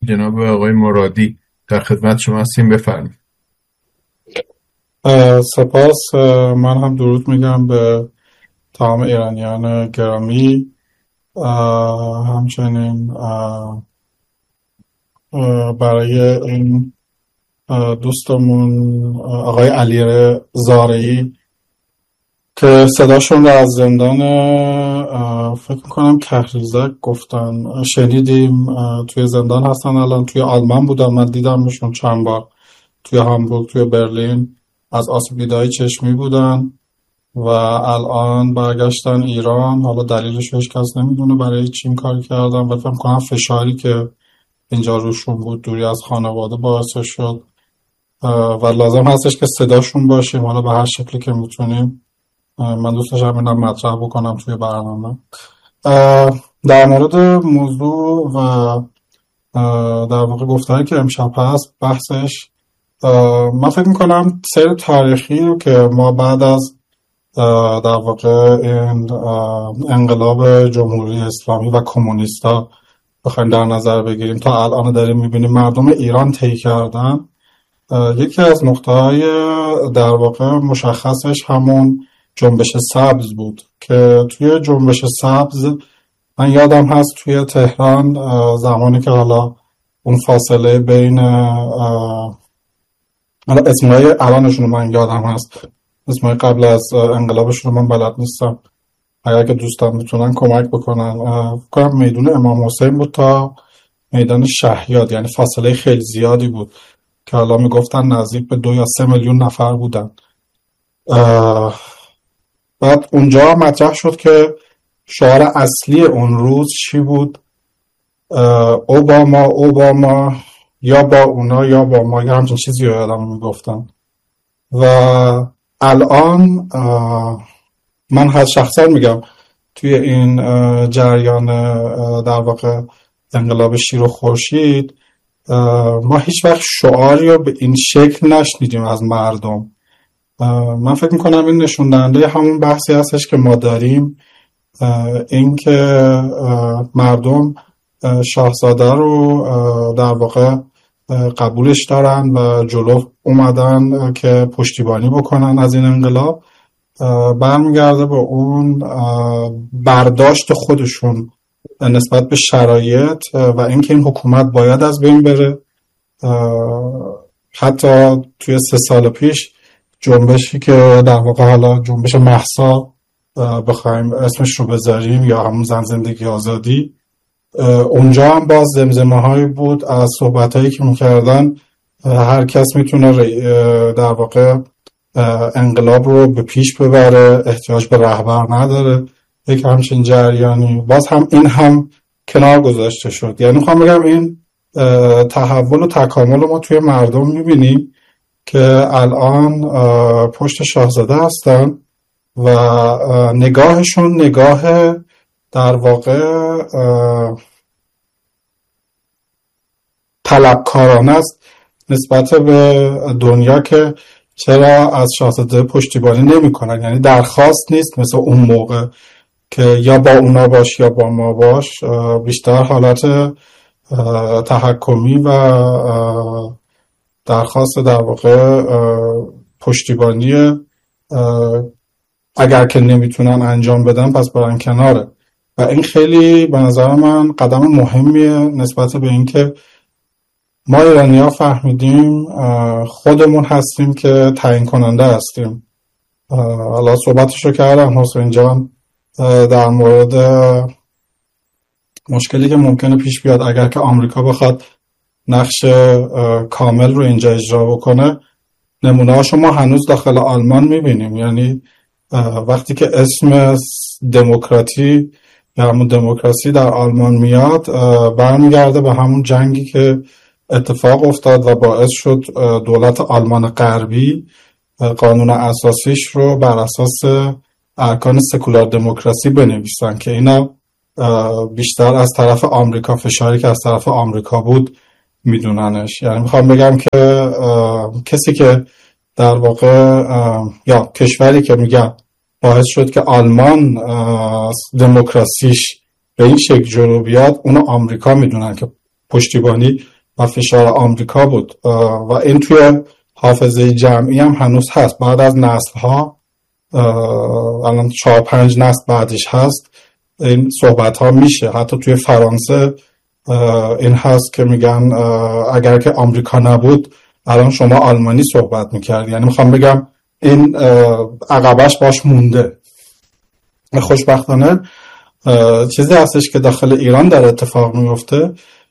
جناب آقای مرادی در خدمت شما هستیم، بفرمایید. سپاس. من هم درود میگم به تمام ایرانیان گرامی. همچنین برای این دوستمون آقای علی زارعی که صداشون رو از زندان فکر میکنم کهریزک گفتن شنیدیم، توی زندان هستن الان، توی آلمان بودن، من دیدمشون چند بار، توی هامبورگ، توی برلین، از آسیب دیده‌های چشمی بودن و الان برگشتن ایران. حالا دلیلش هیچ کس نمیدونه برای چی این کار کردن و فکر کنم فشاری که اینجا روشون بود، دوری از خانواده باعث شد و لازم هستش که صداشون باشیم، حالا به هر شکلی که میتونیم. من دوست داشتم اینم مطرح بکنم توی برنامه. در مورد موضوع و در واقع گفتاری که امشب هست، بحثش من فکر میکنم سیر تاریخی رو که ما بعد از در واقع این انقلاب جمهوری اسلامی و کمونیستا بخوایم در نظر بگیریم تا الان داریم میبینیم مردم ایران طی کردن، یکی از نقطه‌های در واقع مشخصش همون جنبش سبز بود که توی جنبش سبز من یادم هست توی تهران زمانی که حالا اون فاصله بین اسمای الانشون من یادم هست، اسمای قبل از انقلابشون من بلد نیستم، اگر که دوستان میتونن کمک بکنن. کنم میدون امام حسین بود تا میدان شهیاد، یعنی فاصله خیلی زیادی بود که حالا میگفتن نزدیک به 2 یا 3 میلیون نفر بودن. بعد اونجا مطرح شد که شعار اصلی اون روز چی بود؟ اوباما یا با اونا یا با ما، یا همچین چیزی رو یادم میگفتن. و الان من هر شخصا میگم توی این جریان در واقع انقلاب شیر و خورشید ما هیچ وقت شعاری رو به این شکل نشنیدیم از مردم. من فکر میکنم این نشون دهنده همون بحثی هستش که ما داریم، این که مردم شاهزاده رو در واقع قبولش دارن و جلو اومدن که پشتیبانی بکنن از این انقلاب. برمیگرده به اون برداشت خودشون نسبت به شرایط و اینکه این حکومت باید از بین بره. حتی توی 3 سال پیش جنبشی که در واقع حالا جنبش مهسا بخوایم اسمش رو بذاریم یا همون زن زندگی آزادی، اونجا هم باز زمزمه هایی بود از صحبت هایی که میکردن هر کس میتونه در واقع انقلاب رو به پیش ببره، احتیاج به رهبر نداره، یک همچین جریانی. باز هم این هم کنار گذاشته شد. یعنی میخوام بگم این تحول و تکامل ما توی مردم میبینیم که الان پشت شاهزاده هستن و نگاهشون نگاه در واقع طلبکارانه است نسبت به دنیا که چرا از شاهزاده پشتیبانی نمی کنن. یعنی درخواست نیست مثل اون موقع که یا با اونا باش یا با ما باش، بیشتر حالت تحکمی و درخواست در واقع پشتیبانی اگر که نمیتونن انجام بدن پس برن کناره. و این خیلی به نظر من قدم مهمیه نسبت به این که ما ایرانی‌ها فهمیدیم خودمون هستیم که تعیین کننده هستیم. حالا صحبتشو کردم حسین جان در مورد مشکلی که ممکنه پیش بیاد اگر که آمریکا بخواد نقش کامل رو اینجا اجرا بکنه. نمونه هاشو ما هنوز داخل آلمان میبینیم. یعنی وقتی که اسم دموکراتی یا همون دموکراسی در آلمان میاد برمیگرده به همون جنگی که اتفاق افتاد و باعث شد دولت آلمان غربی قانون اساسیش رو بر اساس ارکان سکولار دموکراسی بنویسن که اینا بیشتر از طرف آمریکا، فشاری که از طرف آمریکا بود میدوننش. یعنی میخوام بگم که کسی که در واقع یا کشوری که میگم باعث شد که آلمان دموکراسیش به این شکل جلو بیاد، اونو آمریکا میدونن که پشتیبانی و فشار آمریکا بود و این توی حافظه جمعی هم هنوز هست. بعد از نسل‌ها، الان 4-5 نسل بعدش هست، این صحبت ها میشه. حتی توی فرانسه این هست که میگن اگر که آمریکا نبود الان شما آلمانی صحبت میکرد. یعنی میخوام بگم این عقبش باش مونده. خوشبختانه چیزی هستش که داخل ایران در اتفاق میفته.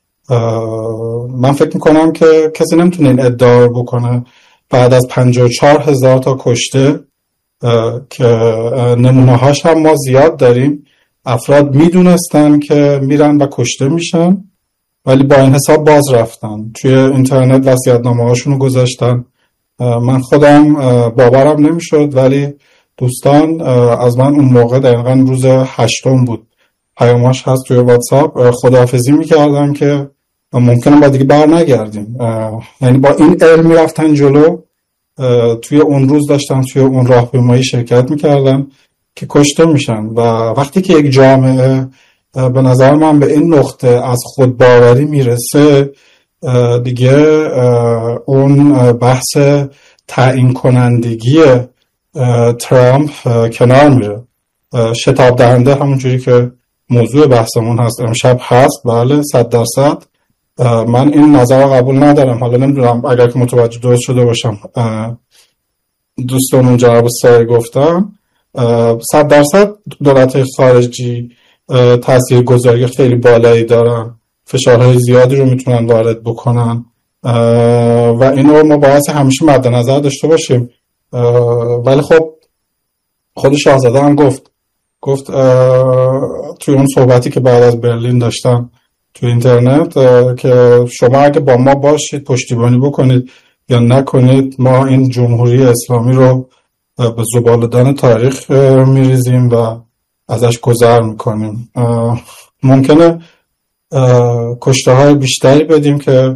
من فکر میکنم که کسی نمیتونه این ادعا بکنه بعد از 54,000 تا کشته که نمونه هاش هم ما زیاد داریم، افراد میدونستن که میرن و کشته میشن ولی با این حساب باز رفتن توی اینترنت وصیت‌نامه هاشونو گذاشتن. من خودم باورم نمیشد ولی دوستان از من اون موقع دقیقا روز 8 بود، پیاماش هست توی واتساپ، خداحافظی میکردن که ممکنه با دیگه بر نگردیم. یعنی با این علم میرفتن جلو، توی اون روز داشتن توی اون راهپیمایی شرکت میکردن که کشته میشن. و وقتی که یک جامعه به نظر من به این نقطه از خود باوری میرسه دیگه اون بحث تعیین کنندگی ترامپ کنار میره. شتاب دهنده همونجوری که موضوع بحثمون هست امشب هست، بله 100%. من این نظر رو قبول ندارم. حالا نمیدونم اگر که متوجه درست شده باشم دوستان جناب سایه گفتن 100% دولت خارجی تاثیرگذاری خیلی بالایی دارن، فشارهای زیادی رو میتونن وارد بکنن و اینو ما باید همیشه مد نظر داشته باشیم. ولی خب خود شاهزاده هم گفت توی اون صحبتی که بعد از برلین داشتن توی اینترنت که شما اگه با ما باشید پشتیبانی بکنید یا نکنید ما این جمهوری اسلامی رو به زباله‌دان تاریخ میریزیم و ازش گذر میکنیم. ممکنه کشته های بیشتری بدیم که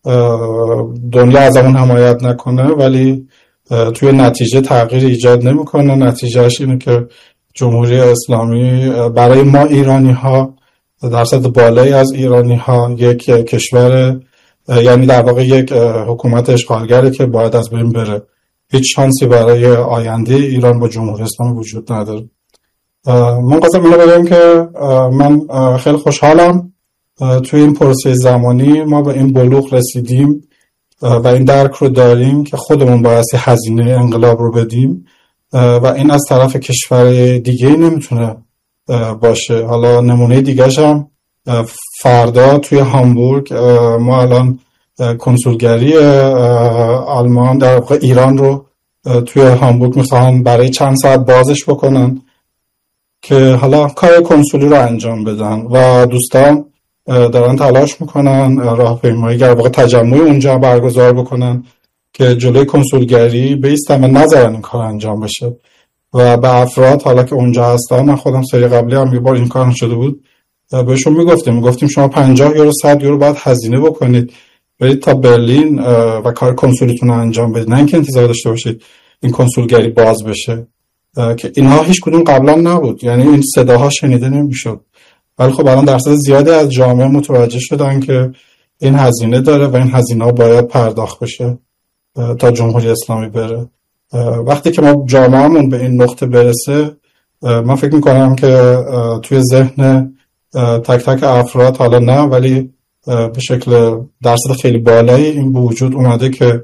دنیا از اون حمایت نکنه ولی توی نتیجه تغییر ایجاد نمیکنه. نتیجهش اینه که جمهوری اسلامی برای ما ایرانی ها، درصد بالایی از ایرانی ها، یک کشور یعنی در واقع یک حکومت اشغالگره که باید از بین بره. هیچ شانسی برای آینده ایران با جمهوری اسلامی وجود نداره. من قصدم اینو بگم که من خیلی خوشحالم توی این پروسه زمانی ما به این بلوغ رسیدیم و این درک رو داریم که خودمون باید هزینه انقلاب رو بدیم و این از طرف کشور دیگه نمیتونه باشه. حالا نمونه دیگه‌ش هم فردا توی هامبورگ ما الان کنسولگری آلمان در واقع ایران رو توی هامبورگ میخوان برای چند ساعت بازش بکنن که حالا کار کنسولی رو انجام بدن و دوستان دارن تلاش میکنن راهپیمایی در واقع تجمع اونجا برگزار بکنن که جلوی کنسولگری بیستن و نذارن این کار انجام بشه و به افراد حالا که اونجا هستن، من خودم سری قبلی هم یه بار این کار شده بود بهشون میگفتیم شما 50 یورو 100 یورو باید هزینه بکنید برید تا برلین و کار کنسولیتون رو انجام بدید، نه اینکه انتظار داشته باشید این کنسولگری باز بشه که اینها هیچ کدوم قبلا نبود. یعنی این صداها شنیده نمیشد ولی خب الان درصد زیادی از جامعه متوجه شدن که این هزینه داره و این هزینه ها باید پرداخت بشه تا جمهوری اسلامی بره. وقتی که ما جامعهمون به این نقطه برسه من فکر میکنم که توی ذهن تک تک افراد حالا نه ولی به شکل درصد خیلی بالایی این به وجود اومده که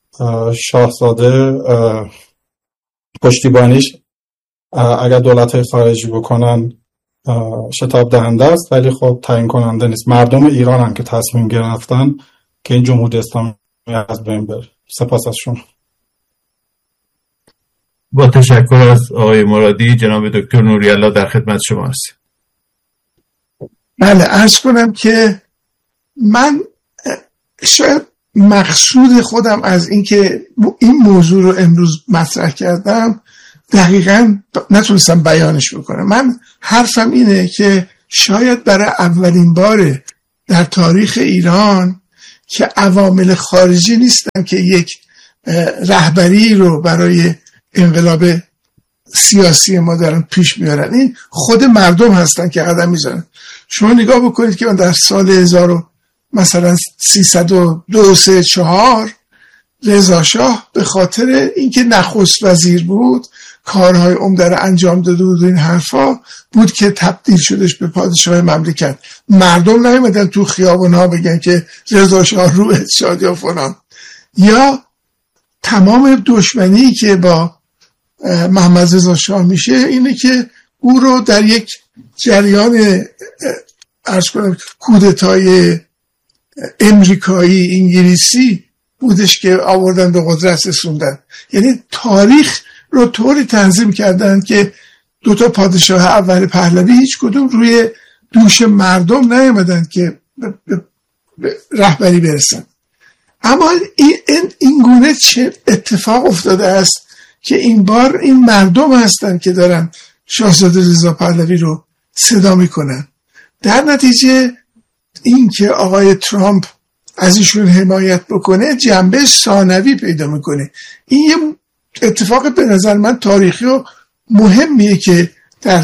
شاهزاده پشتیبانیش اگر دولت‌های خارجی بکنن شتاب دهنده است ولی خب تعیین کننده نیست. مردم ایران هم که تصمیم گرفتن که این جمهوری اسلامی از بین بره. سپاس از شما. با تشکر از آقای مرادی، جناب دکتر نوری‌الله در خدمت شما هستیم. بله، عرض کنم که من شاید مقصود خودم از اینکه این موضوع رو امروز مطرح کردم دقیقاً نتونستم بیانش بکنم. من حرفم اینه که شاید برای اولین بار در تاریخ ایران که عوامل خارجی نیستن که یک رهبری رو برای انقلاب سیاسی ما دارن پیش میارن، این خود مردم هستن که قدم میزنن. شما نگاه بکنید که من در سال مثلا 302 3 4 رضا شاه به خاطر اینکه نخست وزیر بود، کارهای عمده رو انجام داده بود، این حرفا بود که تبدیل شدش به پادشاه مملکت. مردم نیومدن تو خیابونها بگن که رضا شاه روحت شاد یا فلان. یا تمام دشمنی که با محمد رضا شاه میشه اینه که او رو در یک جریان عرض کنم کودتای امریکایی انگلیسی بودش که آوردن به قدرت رسوندن. یعنی تاریخ رو طوری تنظیم کردن که دوتا پادشاه اول پهلوی هیچ کدوم روی دوش مردم نیامدن که به رهبری برسن. اما این گونه چه اتفاق افتاده است که این بار این مردم هستن که دارن شاهزاده رضا پهلوی رو صدا میکنن. در نتیجه این که آقای ترامپ از ایشون حمایت بکنه جنبه ثانوی پیدا میکنه. این یه اتفاق به نظر من تاریخی و مهمیه که در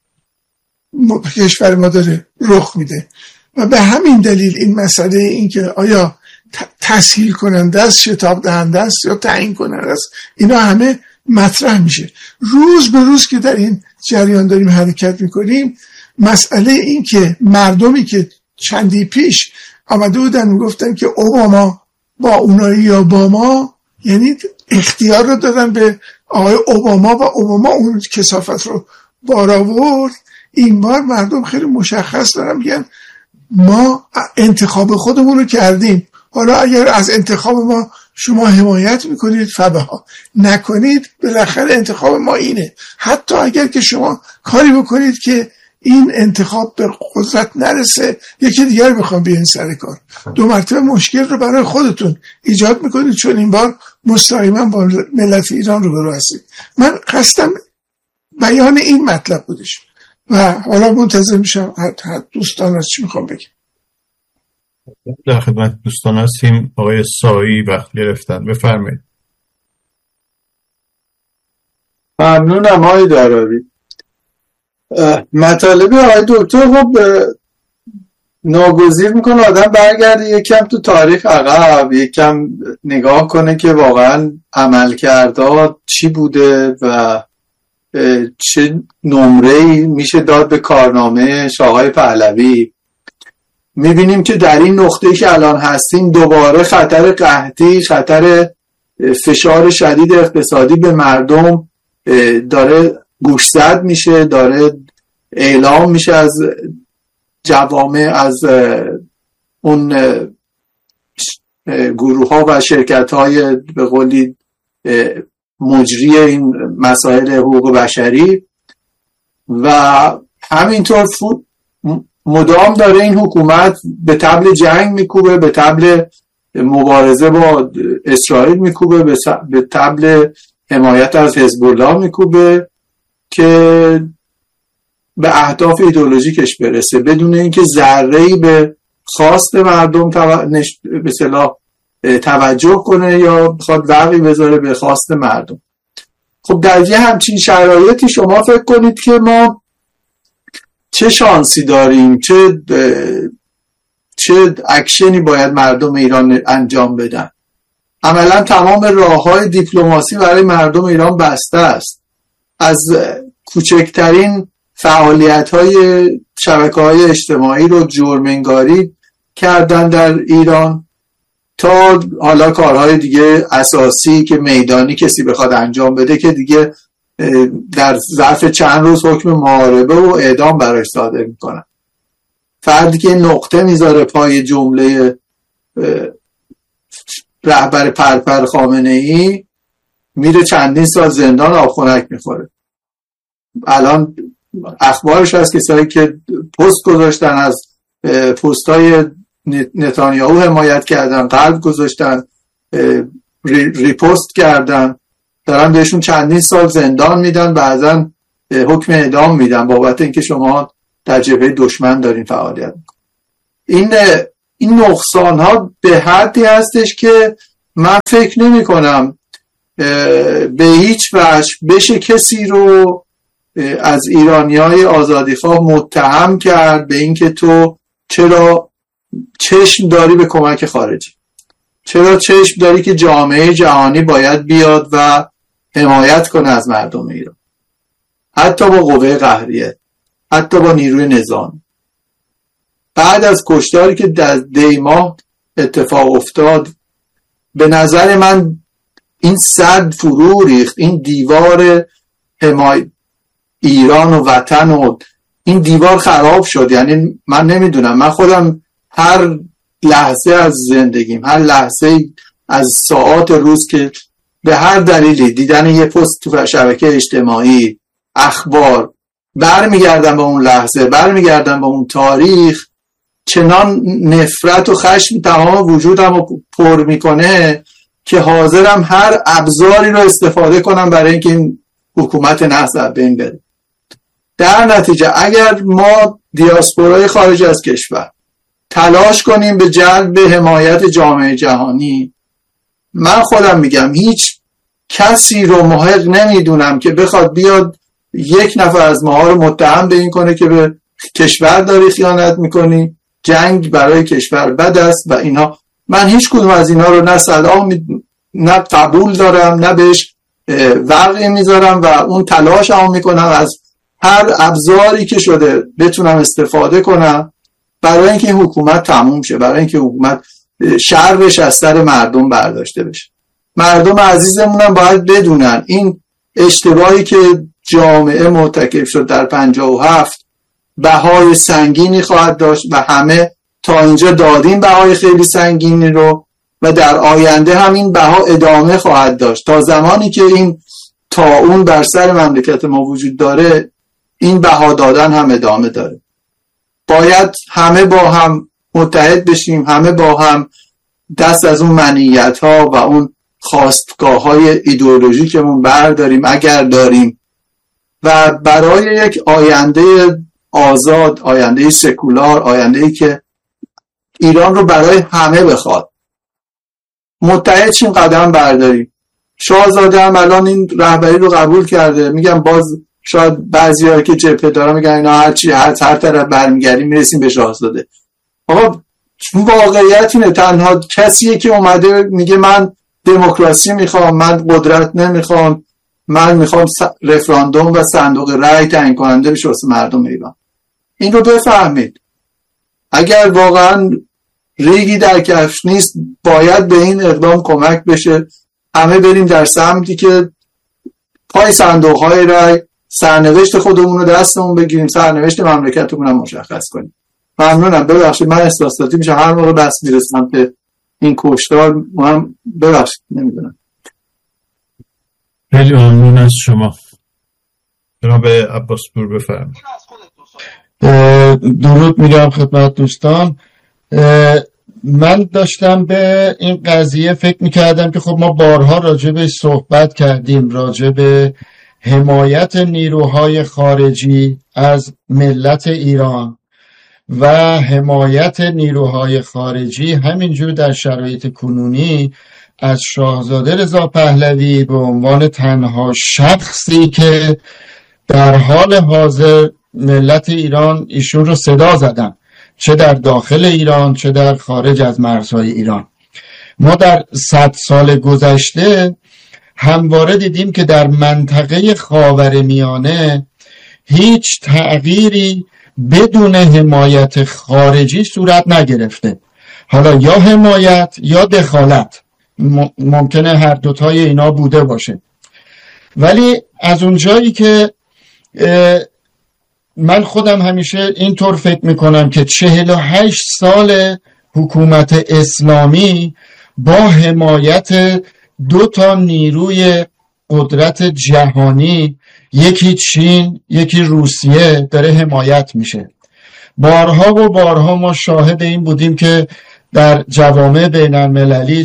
کشور ما داره رخ میده و به همین دلیل این مسئله این که آیا تسهیل کننده است، شتاب دهنده است یا تعیین کننده است، اینا همه مطرح میشه. روز به روز که در این جریان داریم حرکت میکنیم، مسئله این که مردمی که چندی پیش آمده بودن میگفتن که اوباما با اونایی یا با ما، یعنی اختیار رو دادن به آقای اوباما و اوباما اون کثافت رو بار آورد. این بار مردم خیلی مشخص دارن میگن ما انتخاب خودمون رو کردیم، حالا اگر از انتخاب ما شما حمایت میکنید فبها، نکنید بالاخره انتخاب ما اینه. حتی اگر که شما کاری بکنید که این انتخاب به قدرت نرسه، یکی دیگر بخوام بیاین سر کار، دو مرتبه مشکل رو برای خودتون ایجاد میکنید، چون این بار مستقیما با ملت ایران روبرو هستید. من قصدم بیان این مطلب بودش و حالا منتظر میشم دوستان از چی میخوام بگم. در خدمت دوستان هستیم. آقای سایی وقت گرفتن، بفرمایید. ممنونم آقای داراوی. مطالب آقای دکتر خب ناگزیر میکنه آدم برگرده یکم تو تاریخ عقب، یکم نگاه کنه که واقعا عملکردها چی بوده و چه نمره‌ای میشه داد به کارنامه شاههای پهلوی. میبینیم که در این نقطه‌ای که الان هستیم دوباره خطر قحطی، خطر فشار شدید اقتصادی به مردم داره گوشزد میشه، داره اعلام میشه از جوامع، از اون گروه ها و شرکت های به قولی مجری این مسائل حقوق بشری و همینطور مدام داره این حکومت به طبل جنگ میکوبه، به طبل مبارزه با اسرائیل میکوبه، به طبل حمایت از حزب الله میکوبه که به اهداف ایدئولوژیکش برسه بدون اینکه ذره‌ای به خواست مردم به اصطلاح توجه کنه یا بخواد وقعی بذاره به خواست مردم. خب در یه همچین شرایطی شما فکر کنید که ما چه شانسی داریم، چه اکشنی باید مردم ایران انجام بدن. عملا تمام راه‌های دیپلماسی برای مردم ایران بسته است. از کوچکترین فعالیت‌های شبکه‌های اجتماعی رو جرم‌انگاری کردن در ایران تا حالا کارهای دیگه اساسی که میدانی کسی بخواد انجام بده که دیگه در ظرف چند روز حکم محاربه و اعدام براش صادر میکنن. فردی که نقطه میذاره پای جمله رهبر پرپر خامنه‌ای میره چندین سال زندان آبخنک میخوره. الان اخبارش هست کسایی که پست گذاشتن از پستای نتانیاهو حمایت کردن، قلب گذاشتن، ریپوست کردن، دارن بهشون چندین سال زندان میدن، بعضا حکم اعدام میدن بابت اینکه شما در جبهه دشمن دارین فعالیت میکنین. این نقصان ها به حدی هستش که من فکر نمی کنم به هیچ وجه بشه کسی رو از ایرانیای آزادیخواه متهم کرد به اینکه تو چرا چشم داری به کمک خارجی؟ چرا چشم داری که جامعه جهانی باید بیاد و حمایت کنه از مردم ایران، حتی با قوه قهریه، حتی با نیروی نظامی؟ بعد از کشتاری که در دیماه اتفاق افتاد، به نظر من این سد فرو ریخت، این دیوار حمایت ایران و وطن و این دیوار خراب شد. یعنی من نمیدونم، من خودم هر لحظه از زندگیم، هر لحظه از ساعات روز که به هر دلیلی دیدن یه پست تو شبکه اجتماعی، اخبار، برمیگردم به اون لحظه، برمیگردم به اون تاریخ، چنان نفرت و خشم تمام وجودم رو پر میکنه که حاضرم هر ابزاری رو استفاده کنم برای اینکه این حکومت نحس از بین بره. در نتیجه اگر ما دیاسپورای خارج از کشور تلاش کنیم به جلب حمایت جامعه جهانی، من خودم میگم هیچ کسی رو محق نمیدونم که بخواد بیاد یک نفر از ماها رو متهم به این کنه که به کشور داری خیانت میکنی، جنگ برای کشور بد است و اینا. من هیچ کدوم از اینا رو نه سلام نه قبول دارم، نه بهش وقعی میذارم و اون تلاش هم میکنم از هر ابزاری که شده بتونم استفاده کنم برای اینکه این حکومت تموم شه، برای اینکه حکومت شرش از سر مردم برداشته بشه. مردم عزیزمونم باید بدونن این اشتباهی که جامعه مرتکب شد در 57 بهای سنگینی خواهد داشت و همه تا اینجا دادیم بهای خیلی سنگینی رو و در آینده هم این بها ادامه خواهد داشت. تا زمانی که این طاعون بر سر مملکت ما وجود داره، این بها دادن هم ادامه داره. باید همه با هم متحد بشیم، همه با هم دست از اون منیت ها و اون خواستگاه های ایدئولوژیکمون برداریم اگر داریم و برای یک آینده آزاد، آینده سکولار، آینده‌ای که ایران رو برای همه بخواد، متحد شیم، قدم برداریم. شاهزاده هم الان این رهبری رو قبول کرده. میگم باز شاید بعضی‌ها که جبهه دارن میگن اینا هر طرف برمیگردیم میرسیم به شاهزاده. آقا واقعیت اینه، تنها کسیه که اومده میگه من دموکراسی میخوام، من قدرت نمیخوام، من میخوام رفراندوم و صندوق رای تعیین کننده بشه واسه مردم ایران. این رو بفهمید. اگر واقعا ریگی در کفش نیست باید به این اقدام کمک بشه. همه بریم در سمتی که پای صندوق های رای سرنوشت خودمون رو دستمون بگیریم، سرنوشت مملکتمون رو مشخص کنیم. ممنونم. ببخشید من احساساتی میشه هر موقع بس میرسم به این کشتار. من ببخشید نمیدونم. خیلی ممنون از شما. جناب عباس پور بفرمایید. درود میگم خدمت دوستان. من داشتم به این قضیه فکر میکردم که خب ما بارها راجع به صحبت کردیم، راجع به حمایت نیروهای خارجی از ملت ایران و حمایت نیروهای خارجی همینجور در شرایط کنونی از شاهزاده رضا پهلوی به عنوان تنها شخصی که در حال حاضر ملت ایران ایشون رو صدا زدن، چه در داخل ایران چه در خارج از مرزهای ایران. ما در 100 سال گذشته همواره دیدیم که در منطقه خاورمیانه هیچ تغییری بدون حمایت خارجی صورت نگرفته. حالا یا حمایت یا دخالت، ممکنه هر دوتای اینا بوده باشه. ولی از اونجایی که من خودم همیشه اینطور فکر میکنم که 48 سال حکومت اسلامی با حمایت 2 نیروی قدرت جهانی، یکی چین یکی روسیه، داره حمایت میشه. بارها و بارها ما شاهد این بودیم که در جوامع بین المللی،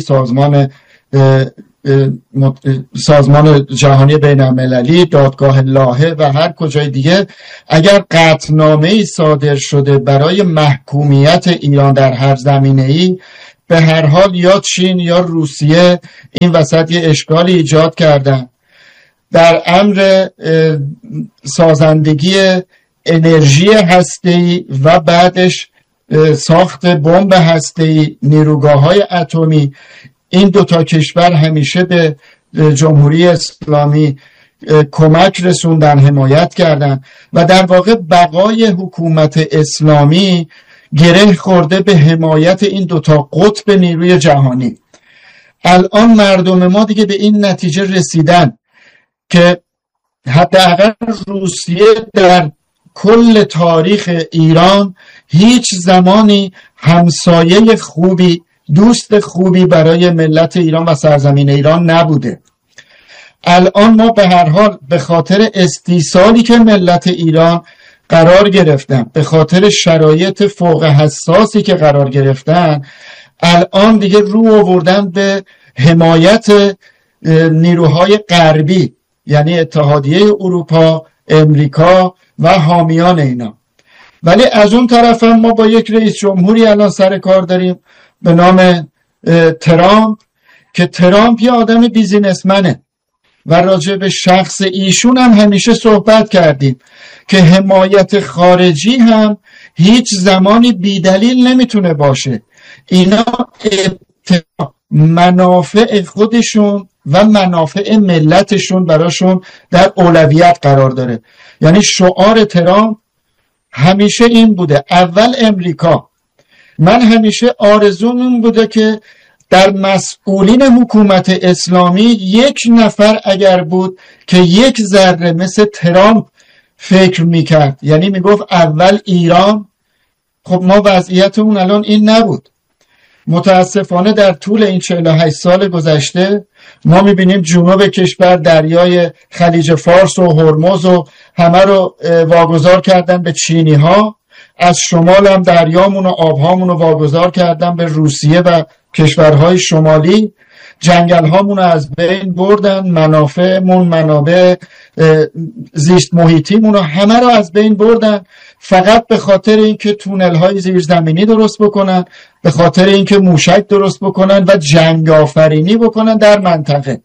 سازمان جهانی بین المللی، دادگاه لاهه و هر کجای دیگه اگر قطعنامه‌ای صادر شده برای محکومیت ایران در هر زمینه‌ای، به هر حال یا چین یا روسیه این وسط یه اشکالی ایجاد کردن. در امر سازندگی انرژی هسته‌ای و بعدش ساخت بمب هسته‌ای، نیروگاه‌های اتمی، این دوتا کشور همیشه به جمهوری اسلامی کمک رسوندن، حمایت کردن و در واقع بقای حکومت اسلامی گره خورده به حمایت این دوتا قطب نیروی جهانی. الان مردم ما دیگه به این نتیجه رسیدن که حداقل روسیه در کل تاریخ ایران هیچ زمانی همسایه خوبی، دوست خوبی برای ملت ایران و سرزمین ایران نبوده. الان ما به هر حال به خاطر استیصالی که ملت ایران قرار گرفتن، به خاطر شرایط فوق حساسی که قرار گرفتن، الان دیگه رو آوردن به حمایت نیروهای غربی، یعنی اتحادیه اروپا، امریکا و حامیان اینا. ولی از اون طرف هم ما با یک رئیس جمهوری الان سر کار داریم به نام ترامپ که ترامپ یه آدم بیزینسمنه و راجع به شخص ایشون هم همیشه صحبت کردیم که حمایت خارجی هم هیچ زمانی بیدلیل نمیتونه باشه. اینا منافع خودشون و منافع ملتشون براشون در اولویت قرار داره. یعنی شعار ترامپ همیشه این بوده، اول امریکا. من همیشه آرزوم این بوده که در مسئولین حکومت اسلامی یک نفر اگر بود که یک ذره مثل ترامپ فکر میکرد، یعنی میگفت اول ایران. خب ما وضعیتمون الان این نبود. متاسفانه در طول این 48 سال گذشته ما میبینیم جنوب کشور دریای خلیج فارس و هرمز و همه رو واگذار کردن به چینی ها، از شمال هم دریامون و آبهامون رو واگذار کردن به روسیه و کشورهای شمالی، جنگل هامون رو از بین بردن، منافعمون، منابع زیست محیطیمون رو همه رو از بین بردن، فقط به خاطر اینکه تونل های زیرزمینی درست بکنن، به خاطر اینکه موشک درست بکنن و جنگ آفرینی بکنن در منطقه.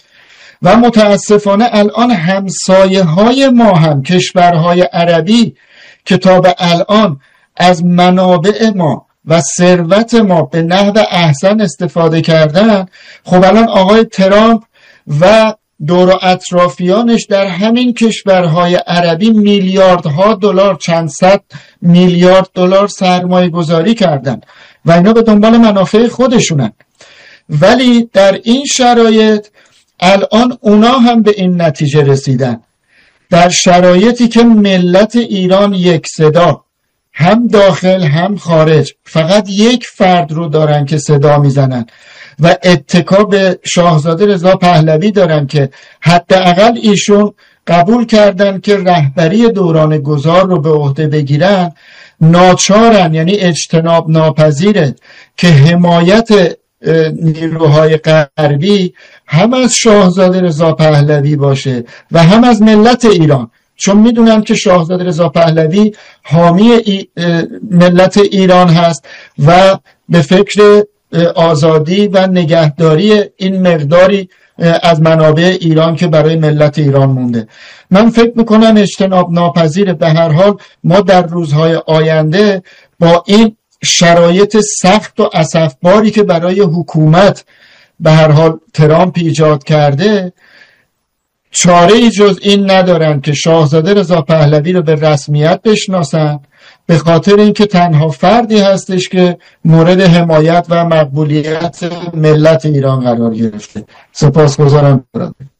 و متاسفانه الان همسایه های ما هم، کشورهای عربی که تا به الان از منابع ما و ثروت ما به نحو احسن استفاده کردن، خب الان آقای ترامپ و دور و اطرافیانش در همین کشورهای عربی میلیاردها دلار، چند صد میلیارد دلار سرمایه گذاری کردن و اینا به دنبال منافع خودشونن. ولی در این شرایط الان اونا هم به این نتیجه رسیدن، در شرایطی که ملت ایران یک صدا، هم داخل هم خارج، فقط یک فرد رو دارن که صدا میزنن و اتکا به شاهزاده رضا پهلوی دارن که حداقل ایشون قبول کردن که رهبری دوران گذار رو به عهده بگیرن، ناچارن، یعنی اجتناب ناپذیره که حمایت نیروهای غربی هم از شاهزاده رضا پهلوی باشه و هم از ملت ایران، چون میدونم که شاهزاده رضا پهلوی حامی ملت ایران هست و به فکر آزادی و نگهداری این مقداری از منابع ایران که برای ملت ایران مونده. من فکر میکنم اجتناب ناپذیره. به هر حال ما در روزهای آینده با این شرایط سخت و اسفباری که برای حکومت به هر حال ترامپ ایجاد کرده، چاره ای جز این ندارن که شاهزاده رضا پهلوی رو به رسمیت بشناسن، به خاطر اینکه تنها فردی هستش که مورد حمایت و مقبولیت ملت ایران قرار گرفته. سپاسگزارم.